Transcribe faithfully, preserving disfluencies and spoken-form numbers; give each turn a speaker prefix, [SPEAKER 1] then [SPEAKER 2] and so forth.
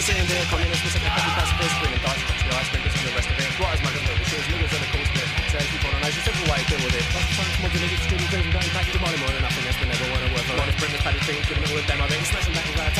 [SPEAKER 1] Sitting there, communists, we said the copy pacifist, bringing dice, touch the ice, printers and the rest of it. Writers, magazine, the shoes, niggas are the cool spit. Says people on a simple way to deal with it. Plus the science, modern niggas, student things, and going back to money more than nothing else, but never want to work for. Honest printers, padded things, in the middle of them, I think, smashing back with our